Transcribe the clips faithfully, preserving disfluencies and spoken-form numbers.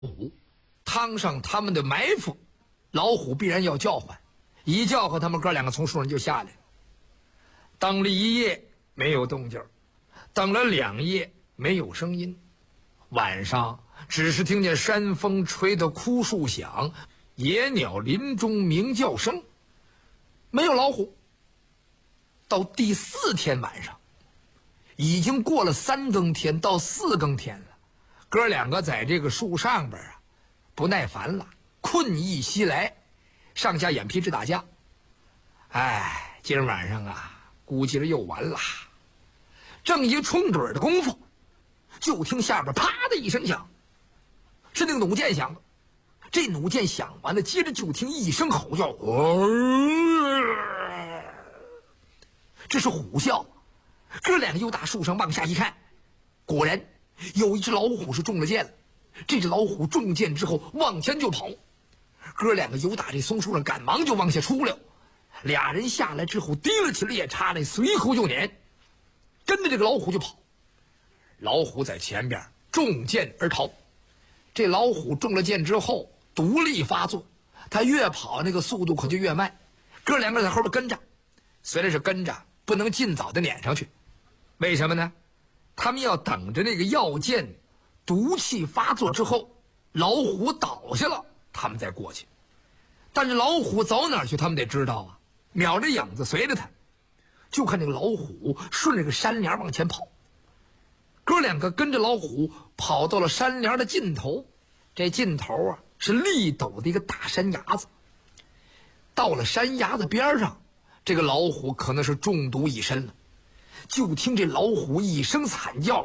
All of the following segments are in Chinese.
虎，趟上他们的埋伏，老虎必然要叫唤，一叫唤，他们哥两个从树上就下来了。等了一夜没有动静，等了两夜没有声音，晚上只是听见山风吹得枯树响，野鸟林中鸣叫声，没有老虎。到第四天晚上，已经过了三更天到四更天了，哥两个在这个树上边啊，不耐烦了，困意袭来，上下眼皮直打架。哎，今儿晚上啊，估计着又完了。正一冲盹的功夫，就听下边啪的一声响，是那个弩箭响的。这弩箭响完了，接着就听一声吼叫，这是虎啸。哥两个又打树上往下一看，果然有一只老虎是中了箭了。这只老虎中箭之后往前就跑，哥两个由打这松树上赶忙就往下出溜。俩人下来之后提了起猎叉来，随后就撵，跟着这个老虎就跑。老虎在前边中箭而逃。这老虎中了箭之后独立发作，他越跑那个速度可就越慢。哥两个在后边跟着，虽然是跟着，不能尽早的撵上去。为什么呢？他们要等着那个药箭毒气发作之后，老虎倒下了，他们再过去。但是老虎走哪儿去，他们得知道啊，瞄着影子随着他。就看那个老虎顺着个山梁往前跑。哥两个跟着老虎跑到了山梁的尽头，这尽头啊是立陡的一个大山崖子。到了山崖子边上，这个老虎可能是中毒已深了，就听这老虎一声惨叫，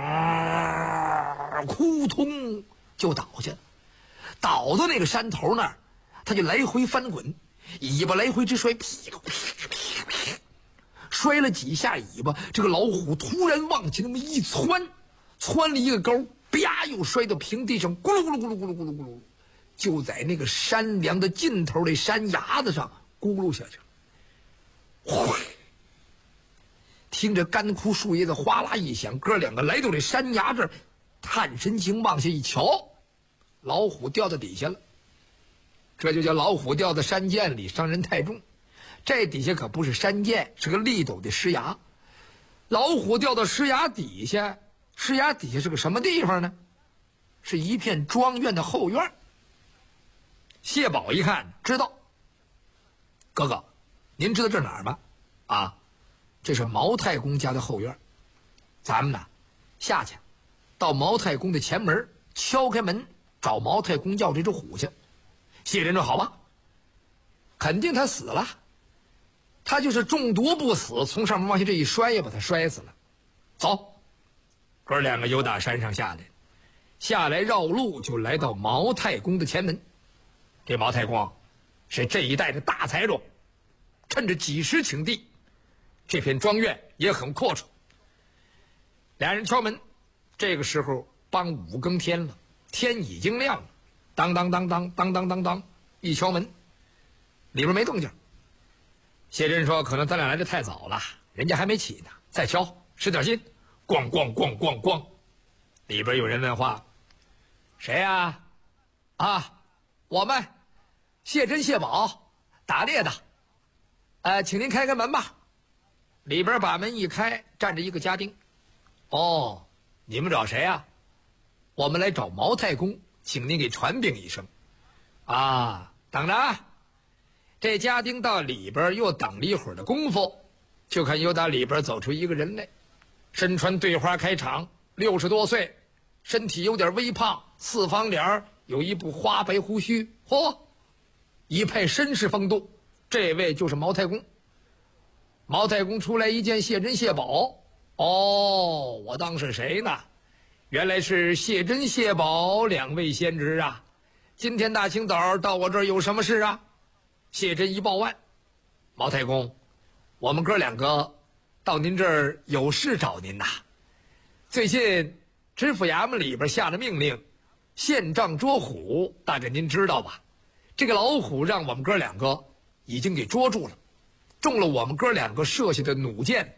啊，扑通就倒下了。倒到那个山头那儿，他就来回翻滚，尾巴来回直摔，噼噼噼噼，摔了几下尾巴，这个老虎突然往起那么一窜，窜了一个沟，啪又摔到平地上，咕噜咕噜咕噜咕噜咕噜咕噜，就在那个山梁的尽头的山崖子上咕噜下去了。哗！听着干枯树叶子哗啦一响，哥两个来到这山崖这儿，探神经往下一瞧，老虎掉到底下了。这就叫老虎掉到山涧里，伤人太重。这底下可不是山涧，是个立陡的石崖。老虎掉到石崖底下，石崖底下是个什么地方呢？是一片庄院的后院。谢宝一看知道，哥哥，您知道这哪儿吗？啊，这是毛太公家的后院。咱们呢，下去，到毛太公的前门，敲开门，找毛太公要这只虎去。谢真说好吧，肯定他死了，他就是中毒不死，从上面往下这一摔也把他摔死了。走，哥两个由打山上下来，下来绕路就来到毛太公的前门。这毛太公是这一带的大财主，趁着几十顷地，这片庄院也很阔绰。俩人敲门，这个时候帮五更天了，天已经亮了。当当当当当当当当，一敲门，里边没动静。谢真说可能咱俩来的太早了，人家还没起呢，再敲，使点劲。咣咣咣咣咣，里边有人问话：谁呀？啊，我们谢真谢宝打猎的，呃，请您开开门吧。里边把门一开，站着一个家丁。哦，你们找谁呀？我们来找毛太公，请您给传禀一声。啊，等着啊。这家丁到里边又等了一会儿的功夫，就看由打里边走出一个人来，身穿对花开场，六十多岁，身体有点微胖，四方脸，有一部花白胡须，嚯，一派绅士风度。这位就是毛太公。毛太公出来一见谢真谢宝，哦，我当是谁呢？原来是谢真谢宝两位先知啊！今天大清早到我这儿有什么事啊？谢真一报案，毛太公，我们哥两个到您这儿有事找您呐。最近知府衙门里边下了命令，现杖捉虎，大概您知道吧？这个老虎让我们哥两个已经给捉住了，中了我们哥两个射下的弩箭。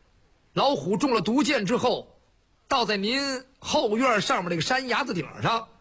老虎中了毒箭之后，倒在您后院上面那个山崖子顶上，